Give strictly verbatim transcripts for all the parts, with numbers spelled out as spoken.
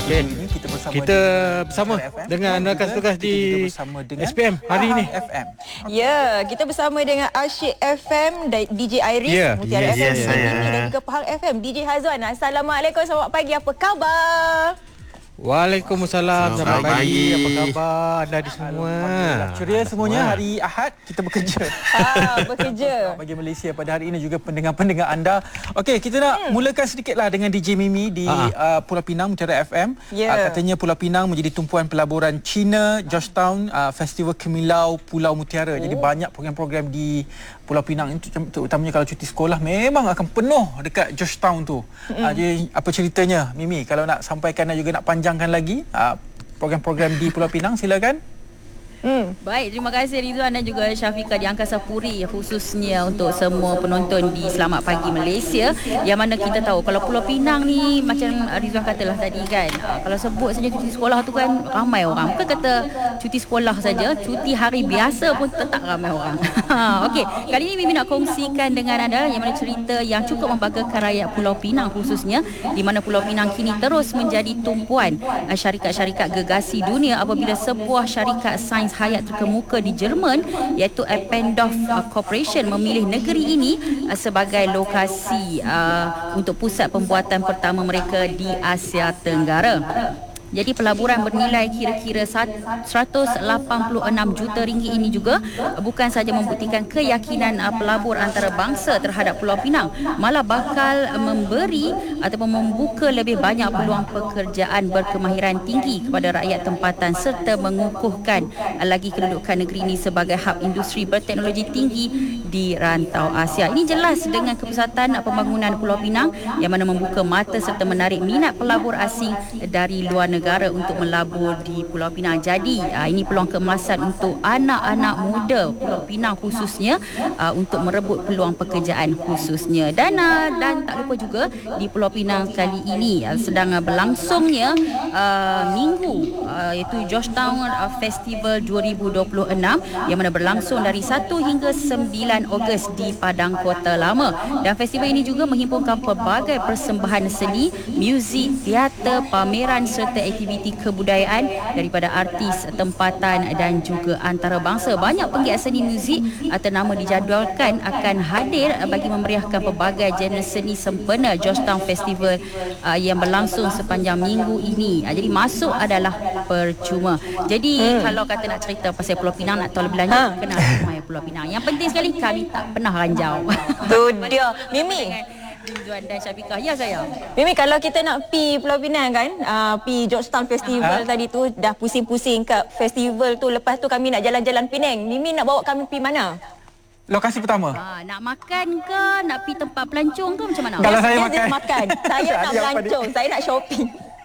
Okay. Ini kita bersama kita bersama dengan rakan tugas di dengan S P M hari ini. F M. Okay. Ya, kita bersama dengan Asyik F M, D J Iris, yeah. Mutiara yes, F M, yes, Mimi yeah. dan juga Pahang F M, D J Hazwan. Assalamualaikum, selamat pagi, apa khabar? Waalaikumsalam, selamat pagi. Apa khabar anda di semua? Ceria semuanya, hari Ahad kita bekerja. Ah, bekerja. Bagi Malaysia pada hari ini juga pendengar-pendengar anda. Okey, kita nak hmm. mulakan sedikitlah dengan D J Mimi di uh, Pulau Pinang, Mutiara F M. Yeah. Uh, katanya Pulau Pinang menjadi tumpuan pelaburan Cina, Georgetown, uh, Festival Kemilau Pulau Mutiara. Oh. Jadi banyak program-program di Pulau Pinang itu, terutamanya kalau cuti sekolah memang akan penuh dekat Georgetown tu. Hmm. Uh, jadi apa ceritanya Mimi, kalau nak sampaikan dan juga nak panjangkan lagi uh, program-program di Pulau Pinang, silakan. Hmm. Baik, terima kasih Rizwan dan juga Syafiqah di Angkasa Puri, khususnya untuk semua penonton di Selamat Pagi Malaysia. Yang mana kita tahu kalau Pulau Pinang ni macam Rizwan katalah tadi kan, kalau sebut saja cuti sekolah tu kan ramai orang. Bukan kata cuti sekolah saja, cuti hari biasa pun tetap ramai orang. Okey, kali ini Mimi nak kongsikan dengan anda yang mana cerita yang cukup membanggakan rakyat Pulau Pinang khususnya, di mana Pulau Pinang kini terus menjadi tumpuan syarikat-syarikat gegasi dunia apabila sebuah syarikat sains hayat terkemuka di Jerman iaitu Eppendorf Corporation memilih negeri ini uh, sebagai lokasi uh, untuk pusat pembuatan pertama mereka di Asia Tenggara. Jadi pelaburan bernilai kira-kira seratus lapan puluh enam juta ringgit ini juga bukan sahaja membuktikan keyakinan pelabur antarabangsa terhadap Pulau Pinang, malah bakal memberi ataupun membuka lebih banyak peluang pekerjaan berkemahiran tinggi kepada rakyat tempatan serta mengukuhkan lagi kedudukan negeri ini sebagai hub industri berteknologi tinggi di rantau Asia. Ini jelas dengan kepusatan pembangunan Pulau Pinang yang mana membuka mata serta menarik minat pelabur asing dari luar negara negara untuk melabur di Pulau Pinang. Jadi uh, ini peluang keemasan untuk anak-anak muda Pulau Pinang khususnya uh, untuk merebut peluang pekerjaan khususnya. Dan uh, dan tak lupa juga di Pulau Pinang kali ini uh, sedang uh, berlangsungnya uh, minggu uh, iaitu Georgetown uh, Festival dua ribu dua puluh enam yang mana berlangsung dari satu hingga sembilan Ogos di Padang Kota Lama. Dan festival ini juga menghimpunkan pelbagai persembahan seni, muzik, teater, pameran serta aktiviti kebudayaan daripada artis tempatan dan juga antarabangsa. Banyak penggiat seni muzik ternama dijadualkan akan hadir bagi memeriahkan pelbagai jenis seni sempena Georgetown Festival uh, yang berlangsung sepanjang minggu ini. Uh, jadi masuk adalah percuma. Jadi hmm. kalau kata nak cerita pasal Pulau Pinang, nak tahu lebih lanjut, ha. kena ramai Pulau Pinang. Yang penting sekali kami tak pernah ranjau. Tu dia. Mimi, Rizwan dan Syafiqah. Ya saya. Mimi, kalau kita nak pi Pulau Pinang kan, uh, pi Georgetown Festival uh-huh. tadi tu dah pusing-pusing kat festival tu, lepas tu kami nak jalan-jalan Penang. Mimi nak bawa kami pi mana? Lokasi pertama. Ha, nak makan ke, nak pi tempat pelancong ke, macam mana? Kalau yes, saya yes, makan. makan. Saya nak pelancong, saya nak shopping.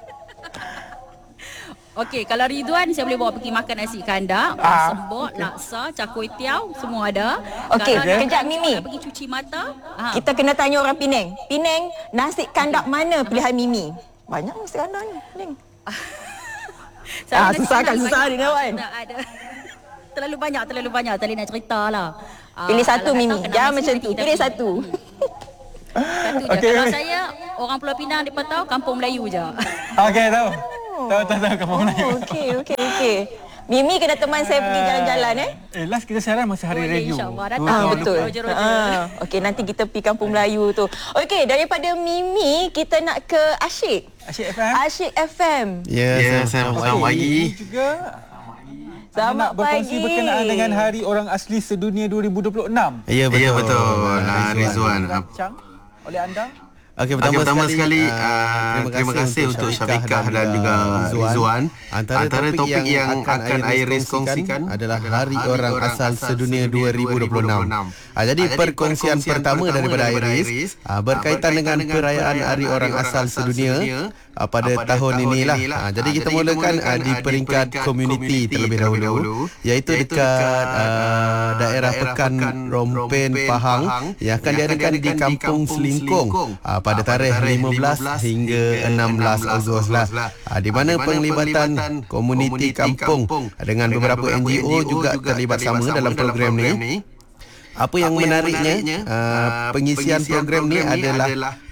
Okey, kalau Ridwan saya boleh bawa pergi makan nasi kandar, ah. sembok, laksa, char kway teow, semua ada. Okey, okay. kejap Mimi. Nak pergi cuci mata. Ha. Kita kena tanya orang Penang. Penang, nasi kandar okay. mana pilihan Mimi? Banyak nasi kandar ni, Penang. ah, susah kan, susah ni kawan. Ada. Terlalu banyak, terlalu banyak. Tadi nak ceritalah. Pilih uh, satu Mimi. Jangan macam tu. Pilih satu. Satu je. Okay. Kalau saya, orang Pulau Pinang, mereka tahu Kampung Melayu je. Okey, tahu. Tahu, tahu, tahu Kampung Melayu. Oh, okey, okey, okey. Mimi kena teman saya pergi jalan-jalan eh. Eh, last kita siaran masa hari Boleh, radio. InsyaAllah datang. Ah, betul. Roger-roger. Ah, okey, nanti kita pergi Kampung Melayu tu. Okey, daripada Mimi, kita nak ke Asyik. Asyik F M. Asyik F M. Ya, yeah, selamat okay. pagi. Ini juga selamat nak berkongsi pagi. berkenaan dengan Hari Orang Asli Sedunia dua ribu dua puluh enam. Ya, betul. Ya, betul. Nah, Rizwan. Rancang oleh anda. Okey, pertama, okay, pertama sekali, sekali uh, terima, terima kasih untuk Syafiqah dan, dan juga Rizwan. Antara, Antara topik, topik yang akan Iris kongsikan adalah Hari Orang Asal Sedunia dua ribu dua puluh enam. Uh, jadi, jadi perkongsian, perkongsian pertama daripada Iris uh, berkaitan dengan perayaan Hari Orang Asal Sedunia uh, pada tahun inilah. Uh, jadi kita mulakan uh, di peringkat komuniti terlebih dahulu, iaitu dekat uh, daerah Pekan Rompen Pahang yang akan diadakan di Kampung Selingkong pada tarikh lima belas hingga enam belas Ogos lah, ha, di mana penglibatan komuniti kampung dengan beberapa N G O juga terlibat sama dalam program ni. Apa yang menariknya, uh, pengisian program ni adalah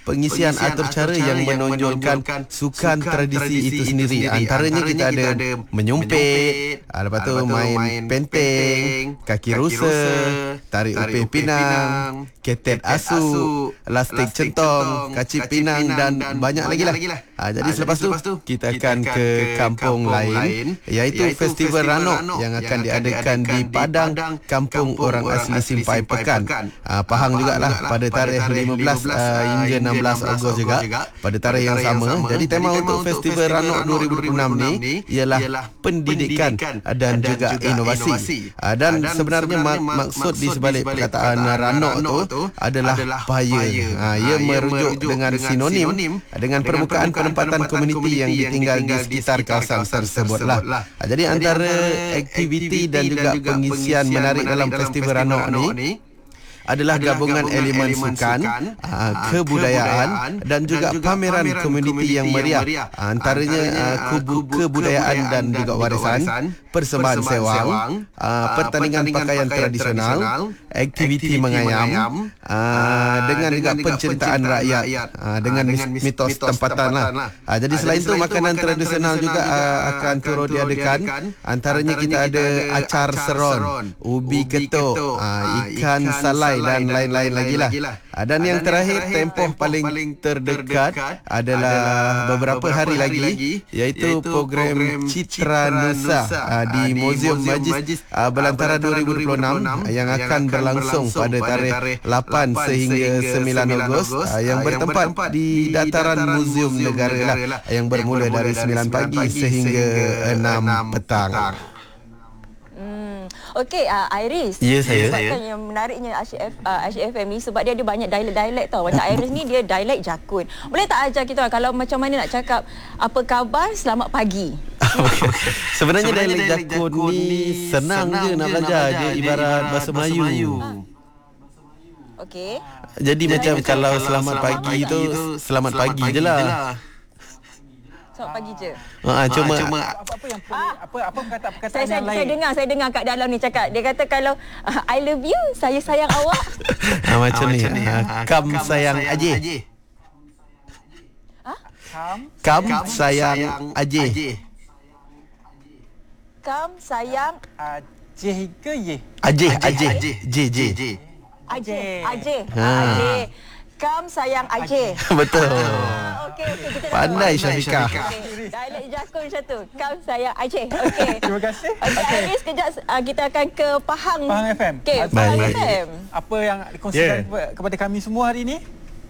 pengisian atur cara yang menonjolkan sukan tradisi itu sendiri. Antaranya kita ada menyumpit, lepas tu main penteng, kaki rusa, tarik upih pinang, ketet asu, lastik centong, kacip pinang dan banyak lagi lah. Ha, jadi ha, selepas, selepas tu kita akan ke kampung, kampung lain, iaitu, iaitu Festival Ranok yang akan diadakan di Padang, Kampung Orang Asli Simpai Pekan. Ha, Pahang jugalah pada tarikh lima belas uh, hingga enam belas Ogos juga, pada tarikh yang sama. Jadi tema untuk Festival Ranok dua ribu dua puluh enam ni ialah pendidikan dan juga inovasi. Ha, dan sebenarnya mak- maksud di sebalik perkataan Ranok tu adalah paya. Ha, ia merujuk dengan sinonim dengan permukaan penempatan komuniti yang ditinggal di sekitar kawasan tersebut lah. Ha, jadi antara aktiviti dan juga pengisian menarik dalam Festival Ranok ni adalah gabungan elemen sukan, uh, kebudayaan dan juga pameran komuniti yang meriah. Uh, antaranya uh, kubu kebudayaan dan juga warisan, persembahan sewang, uh, pertandingan pakaian tradisional, aktiviti mengayam, uh, dengan juga penceritaan rakyat uh, dengan mitos tempatan lah. Uh, jadi selain itu makanan tradisional juga uh, akan turut diadakan. Antaranya kita ada acar seron, ubi ketuk, uh, ikan salai dan lain-lain lagi lah. Dan yang terakhir, tempoh paling terdekat adalah beberapa hari lagi, iaitu program Citra Nusa di Museum Majlis Belantara dua ribu dua puluh enam yang akan berlangsung pada tarikh lapan sehingga sembilan Ogos, yang bertempat di dataran Museum Negara lah, yang bermula dari sembilan pagi sehingga enam petang. Okey, uh, Iris. Ya, saya. Sebabkan yang menariknya Asyik uh, F M ni sebab dia ada banyak dialek-dialek tau. Macam Iris ni dia dialek Jakun. Boleh tak ajar kita kalau macam mana nak cakap apa khabar, selamat pagi? Okay. Sebenarnya, Sebenarnya dialek, dialek Jakun, Jakun ni senang, senang je nak belajar. Dia ibarat bahasa Melayu. Melayu. Ha. Okey. Jadi, Jadi macam, macam kalau selamat pagi, pagi tu selamat, selamat pagi, pagi je lah. Selamat pagi je. Ha, cuma, cuma apa yang apa apa perkataan-perkataan saya, yang saya, lain. Saya dengar, saya dengar kat dalam ni cakap. Dia kata kalau uh, I love you, saya sayang awak. Ha, macam, ha, macam ni. Ha, kam, kam sayang Aje. Ha? Kam, kam sayang Aje. Kam sayang Aje ke ye? Aje, Aje. J, J. Aje, Aje. Aje. Kam sayang Aceh. Betul. Ah, okey okey kita pandai Syafiqah. Okay. Dialek Jakun satu. Kam sayang Aceh. Okey. Terima kasih. Okey, okay. Iris kejap uh, kita akan ke Pahang. Pahang F M. Okey, Pahang Baik. F M. Apa yang dikongsikan Yeah. kepada kami semua hari ini?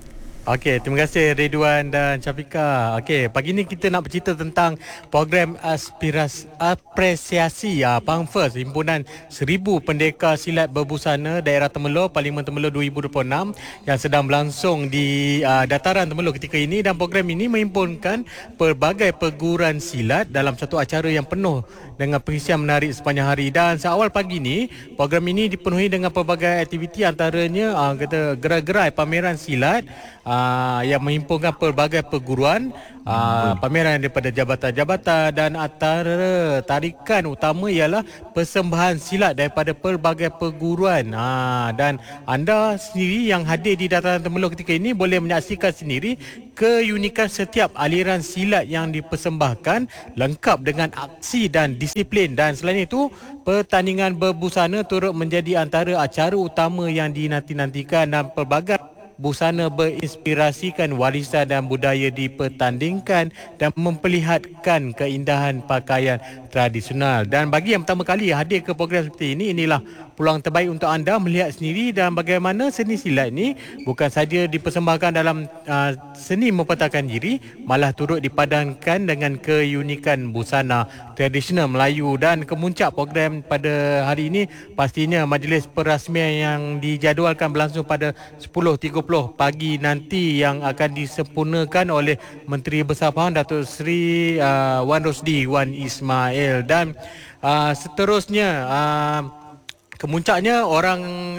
Okey, terima kasih Ridwan dan Syafiqah. Okey, pagi ni kita nak bercerita tentang program aspirasi apresiasi ya Pahang First, himpunan seribu pendekar silat berbusana daerah Temerloh, Parlimen Temerloh dua ribu dua puluh enam yang sedang berlangsung di uh, dataran Temerloh ketika ini, dan program ini menghimpunkan pelbagai perguruan silat dalam satu acara yang penuh dengan pengisian menarik sepanjang hari. Dan seawal pagi ni, program ini dipenuhi dengan pelbagai aktiviti, antaranya uh, kata gerai-gerai pameran silat uh, yang menghimpunkan pelbagai perguruan, uh, pameran daripada jabatan-jabatan, dan antara tarikan utama ialah persembahan silat daripada pelbagai perguruan. Uh, dan anda sendiri yang hadir di dataran Temerloh ketika ini boleh menyaksikan sendiri keunikan setiap aliran silat yang dipersembahkan, lengkap dengan aksi dan disiplin. Dan selain itu, pertandingan berbusana turut menjadi antara acara utama yang dinanti-nantikan, dan pelbagai busana berinspirasikan warisan dan budaya dipertandingkan dan memperlihatkan keindahan pakaian tradisional. Dan bagi yang pertama kali hadir ke program seperti ini, inilah peluang terbaik untuk anda melihat sendiri dan bagaimana seni silat ini bukan saja dipersembahkan dalam uh, seni mempertahankan diri, malah turut dipadankan dengan keunikan busana tradisional Melayu. Dan kemuncak program pada hari ini pastinya majlis perasmian yang dijadualkan berlangsung pada sepuluh tiga puluh pagi nanti, yang akan disempurnakan oleh Menteri Besar Pahang Datuk Seri uh, Wan Rosdi Wan Ismail. Dan uh, seterusnya uh, kemuncaknya orang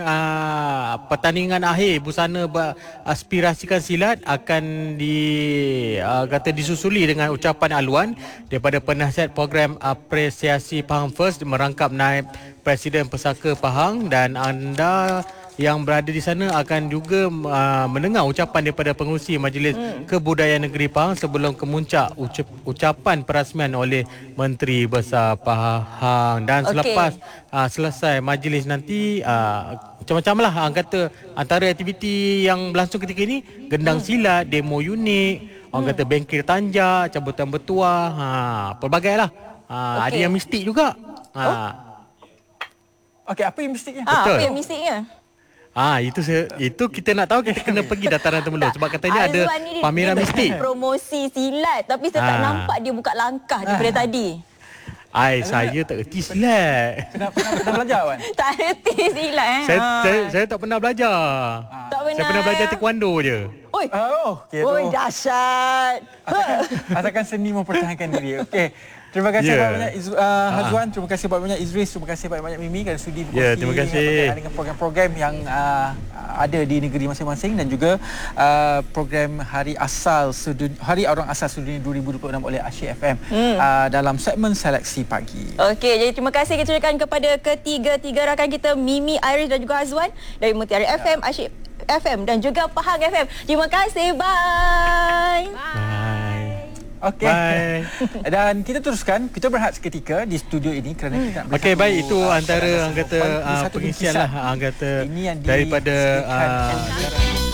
uh, pertandingan akhir busana beraspirasikan silat akan di uh, kata disusuli dengan ucapan aluan daripada penasihat program apresiasi Pahang First merangkap Naib Presiden Pesaka Pahang. Dan anda yang berada di sana akan juga uh, mendengar ucapan daripada pengerusi Majlis hmm. Kebudayaan Negeri Pahang sebelum kemuncak ucap, ucapan perasmian oleh Menteri Besar Pahang. Dan selepas okay. uh, selesai majlis nanti uh, macam-macam lah orang kata antara aktiviti yang berlangsung ketika ini gendang hmm. silat, demo unik, orang hmm. kata bengkel tanjak, cabutan bertuah, ha, pelbagai lah. Ha, okay. Ada yang mistik juga. Ha. Oh? Okey, apa yang mistiknya? Ah, apa yang mistiknya? Ah, itu se- itu kita nak tahu kita kena pergi dataran Temelung sebab katanya ada pameran mistik. Promosi silat tapi saya tak Ah. nampak dia buka langkah daripada Ah. tadi. Ai, saya tak reti silat. Pernah, pernah, pernah belajar Wan? Tak reti silat eh. Saya, Ah. saya saya tak pernah belajar. Tak pernah. Saya pernah belajar taekwondo je. Oi. Oh, okey. Oi, dahsyat. Asalkan, asalkan seni mempertahankan diri. Okey. Terima kasih Yeah. banyak Iz- uh, Hazwan, terima kasih banyak Izris, terima kasih banyak Mimi kerana sudi berkongsi Yeah, terima kasih. berkaitan dengan program-program yang uh, ada di negeri masing-masing dan juga uh, program Hari Asal Sedunia, Hari Orang Asal Sedunia dua ribu dua puluh enam oleh Asyik F M hmm. uh, dalam segmen Seleksi Pagi. Okey, jadi terima kasih kita ucapkan kepada ketiga-tiga rakan kita Mimi, Iris dan juga Hazwan dari Mutiara F M, Asyik F M dan juga Pahang F M. Terima kasih. Bye. Bye. Okey. Bye. Dan kita teruskan, kita berehat seketika di studio ini kerana kita nak Okey, bersatu, baik, itu uh, antara satu orang kata perkongsian. uh, Satu pengisian lukisan. lah orang kata Ini yang daripada disediakan uh, oleh negara.